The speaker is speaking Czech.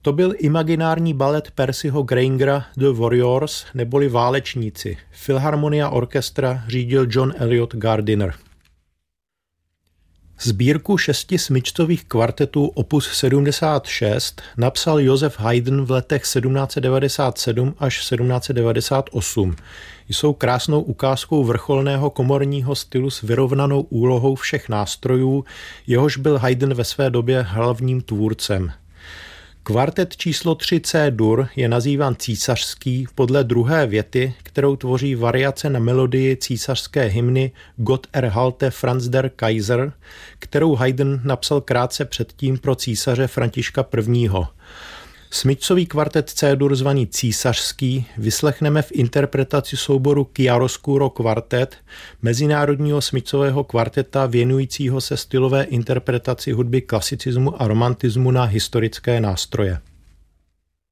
To byl imaginární balet Percyho Graingera The Warriors neboli Válečníci. Filharmonia Orchestra řídil John Eliot Gardiner. Sbírku 6 smyčcových kvartetů opus 76 napsal Joseph Haydn v letech 1797 až 1798. Jsou krásnou ukázkou vrcholného komorního stylu s vyrovnanou úlohou všech nástrojů, jehož byl Haydn ve své době hlavním tvůrcem. Kvartet číslo 3 C-dur je nazýván císařský podle druhé věty, kterou tvoří variace na melodii císařské hymny Gott erhalte Franz der Kaiser, kterou Haydn napsal krátce předtím pro císaře Františka I. Smyčcový kvartet C-dur zvaný císařský vyslechneme v interpretaci souboru Chiaroscuro kvartet, mezinárodního smyčcového kvarteta věnujícího se stylové interpretaci hudby klasicismu a romantismu na historické nástroje.